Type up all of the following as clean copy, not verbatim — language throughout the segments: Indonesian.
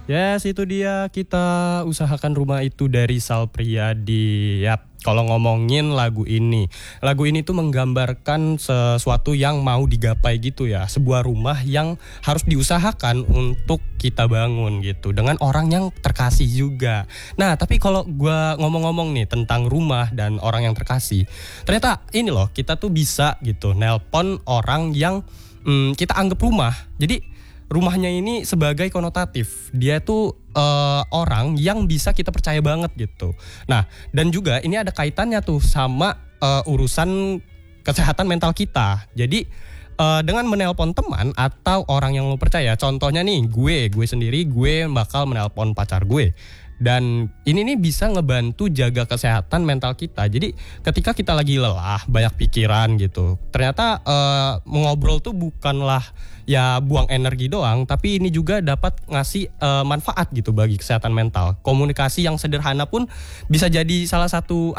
Yes, itu dia, kita usahakan rumah itu dari Sal Priadi. Yap, kalau ngomongin lagu ini tuh menggambarkan sesuatu yang mau digapai gitu ya. Sebuah rumah yang harus diusahakan untuk kita bangun gitu, dengan orang yang terkasih juga. Nah, tapi kalau gua ngomong-ngomong nih tentang rumah dan orang yang terkasih, ternyata ini loh, kita tuh bisa gitu nelpon orang yang kita anggap rumah. Jadi rumahnya ini sebagai konotatif. Dia tuh orang yang bisa kita percaya banget gitu. Nah, dan juga ini ada kaitannya tuh sama urusan kesehatan mental kita. Jadi dengan menelpon teman atau orang yang lo percaya, contohnya nih gue sendiri, gue bakal menelpon pacar gue. Dan ini nih bisa ngebantu jaga kesehatan mental kita. Jadi ketika kita lagi lelah, banyak pikiran gitu, ternyata mengobrol tuh bukanlah ya buang energi doang, tapi ini juga dapat ngasih manfaat gitu bagi kesehatan mental. Komunikasi yang sederhana pun bisa jadi salah satu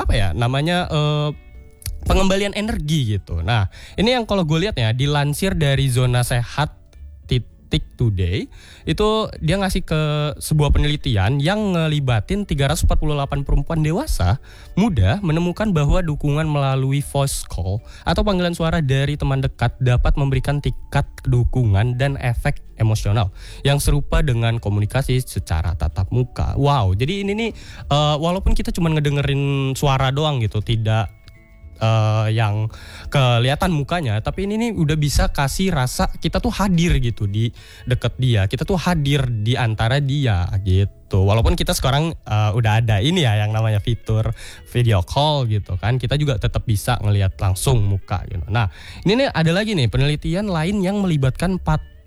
pengembalian energi gitu. Nah, ini yang kalau gue lihat ya, dilansir dari Zona Sehat Today, itu dia ngasih ke sebuah penelitian yang ngelibatin 348 perempuan dewasa muda, menemukan bahwa dukungan melalui voice call atau panggilan suara dari teman dekat dapat memberikan tingkat dukungan dan efek emosional yang serupa dengan komunikasi secara tatap muka. Wow, jadi ini nih walaupun kita cuma ngedengerin suara doang gitu, tidak yang kelihatan mukanya, tapi ini nih udah bisa kasih rasa kita tuh hadir gitu di deket dia, kita tuh hadir di antara dia gitu. Walaupun kita sekarang udah ada ini ya yang namanya fitur video call gitu kan, kita juga tetap bisa ngelihat langsung muka gitu. Nah, ini nih ada lagi nih penelitian lain yang melibatkan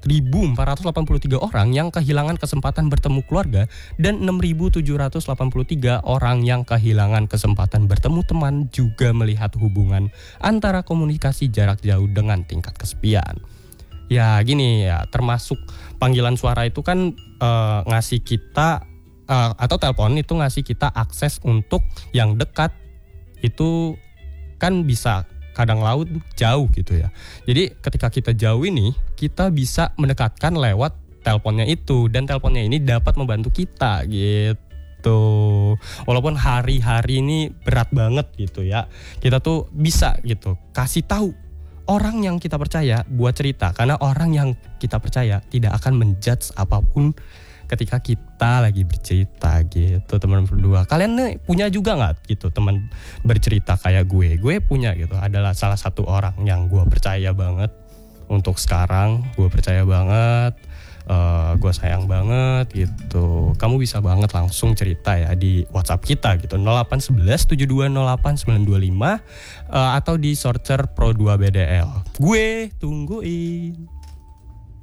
4.483 orang yang kehilangan kesempatan bertemu keluarga dan 6.783 orang yang kehilangan kesempatan bertemu teman, juga melihat hubungan antara komunikasi jarak jauh dengan tingkat kesepian. Ya gini ya, termasuk panggilan suara itu kan ngasih kita atau telepon itu ngasih kita akses untuk yang dekat, itu kan bisa kadang laut jauh gitu ya. Jadi ketika kita jauh ini, kita bisa mendekatkan lewat teleponnya itu, dan teleponnya ini dapat membantu kita gitu. Walaupun hari-hari ini berat banget gitu ya, kita tuh bisa gitu kasih tahu orang yang kita percaya buat cerita, karena orang yang kita percaya tidak akan menjudge apapun ketika kita lagi bercerita gitu. Teman berdua, kalian nih punya juga nggak gitu teman bercerita kayak gue punya gitu, adalah salah satu orang yang gue percaya banget untuk sekarang. Gue percaya banget, gue sayang banget gitu. Kamu bisa banget langsung cerita ya di WhatsApp kita gitu, 0811 7208 925 atau di searcher Pro2BDL. Gue tungguin.